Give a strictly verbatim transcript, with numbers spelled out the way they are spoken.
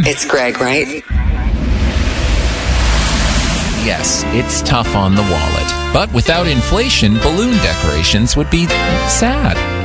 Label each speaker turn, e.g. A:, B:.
A: It's Greg, right?
B: Yes, it's tough on the wallet. But without inflation, balloon decorations would be sad.